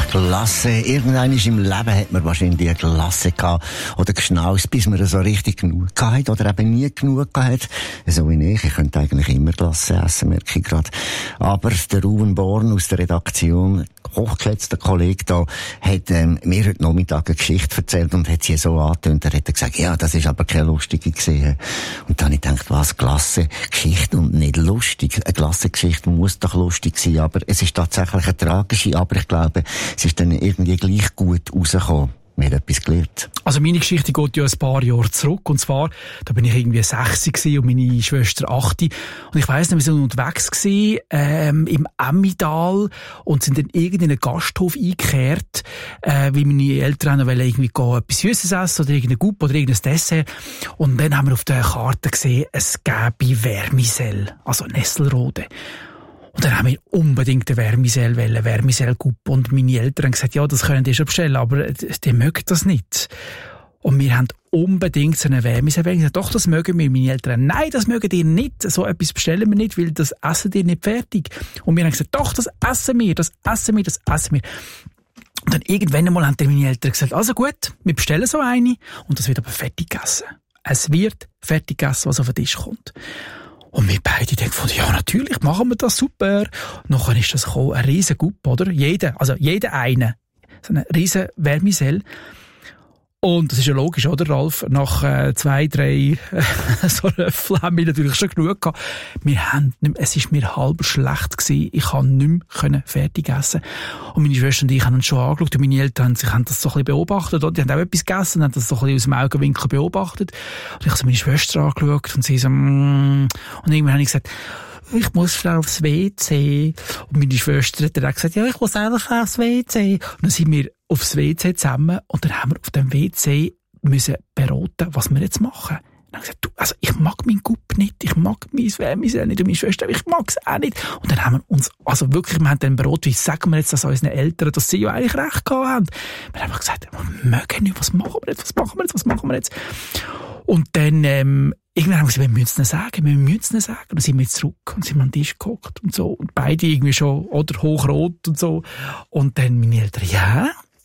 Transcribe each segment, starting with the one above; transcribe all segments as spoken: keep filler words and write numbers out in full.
Glasse. Irgendwann im Leben hat man wahrscheinlich eine Glasse gehabt oder geschnaust, bis man so richtig genug gehabt oder eben nie genug gehabt. So wie ich. Ich könnte eigentlich immer Glasse essen, merke ich gerade. Aber der Ruben Born aus der Redaktion, hochgeschätzter Kollege da, hat ähm, mir heute Nachmittag eine Geschichte erzählt und hat sie so angetönt. Er hat gesagt, ja, das ist aber keine lustige gesehen. Und dann habe ich gedacht, was, Glasse-Geschichte und nicht lustig. Eine Glasse-Geschichte muss doch lustig sein, aber es ist tatsächlich eine tragische, aber ich glaube, es ist dann irgendwie gleich gut rausgekommen. Mir hat etwas gelernt. Also meine Geschichte geht ja ein paar Jahre zurück. Und zwar, da bin ich irgendwie sechzig gewesen und meine Schwester acht. Und ich weiss nicht, wir sind unterwegs gewesen, ähm, im Emmidal und sind dann irgendwie in einen Gasthof eingekehrt, äh, weil meine Eltern noch irgendwie gehen, etwas Süßes essen oder irgendein Gup oder irgendein Dessert. Und dann haben wir auf der Karte gesehen, es gäbe Vermicelle, also Nesselrode. Und dann haben wir unbedingt eine Vermicelle wollen, Vermicelle-Gup. Und meine Eltern haben gesagt, ja, das können die schon bestellen, aber die mögen das nicht. Und wir haben unbedingt so eine Vermicelle wollen. Ich gesagt, doch, das mögen wir. Meine Eltern, nein, das mögen die nicht. So etwas bestellen wir nicht, weil das essen die nicht fertig. Und wir haben gesagt, doch, das essen wir, das essen wir, das essen wir. Und dann irgendwann einmal haben meine Eltern gesagt, also gut, wir bestellen so eine und das wird aber fertig gegessen. Es wird fertig gegessen, was auf den Tisch kommt. Und wir beide denken von, ja, natürlich, machen wir das, super. Und nachher ist das gekommen, ein riesen Gup, oder? Jeder, also jeder eine. So eine riesen Vermicelle. Und das ist ja logisch, oder, Ralf? Nach äh, zwei, drei äh, so Löffel haben wir natürlich schon genug gehabt. Wir haben nicht mehr, es ist mir halb schlecht gewesen. Ich konnte nicht mehr können fertig essen. Und meine Schwester und ich haben uns schon angeschaut. Und meine Eltern sich haben das so ein bisschen beobachtet. Oder? Die haben auch etwas gegessen, haben das so ein bisschen aus dem Augenwinkel beobachtet. Und ich habe so meine Schwester angeschaut und sie so, mm. Und irgendwann habe ich gesagt, ich muss schnell aufs W C. Und meine Schwester hat dann auch gesagt, ja, ich muss einfach aufs W C. Und dann sind wir aufs W C zusammen und dann haben wir auf dem W C müssen beraten, was wir jetzt machen. Und dann haben wir gesagt, du, also ich mag meinen Gup nicht, ich mag mein Vermicelle nicht und meine Schwester, ich mag es auch nicht. Und dann haben wir uns, also wirklich, wir haben dann beraten, wie sagen wir jetzt das unseren Eltern, dass sie ja eigentlich recht gehabt haben. Wir haben gesagt, wir mögen nicht, was machen wir jetzt, was machen wir jetzt, was machen wir jetzt. Und dann, ähm, irgendwann haben wir gesagt, wir müssen es nicht sagen, wir müssen es nicht sagen. Und dann sind wir zurück und sind an den Tisch gehockt und so. Und beide irgendwie schon, oder hochrot und so. Und dann meine Eltern, ja,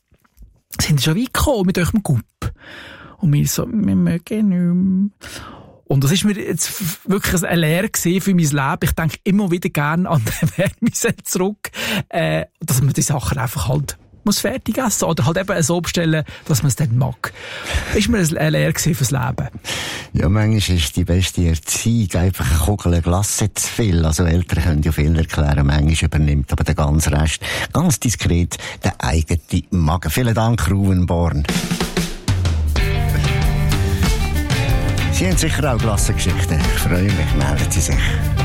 sind schon weit gekommen mit eurem Gup. Und wir so, wir mögen nicht mehr. Und das ist mir jetzt wirklich eine Lehre gewesen für mein Leben. Ich denke immer wieder gerne an den Vermicelle zurück, äh, dass man die Sachen einfach halt muss fertig essen oder halt eben so bestellen, dass man es dann mag. Ist mir eine Lehre gewesen fürs Leben. Ja, manchmal ist die beste Erziehung einfach eine Kugel Glasse zu viel. Also Eltern können ja viel erklären, manchmal übernimmt aber der ganze Rest ganz diskret der eigene Magen. Vielen Dank, Ruben Born. Sie haben sicher auch Glassengeschichten. Ich freue mich, melden Sie sich.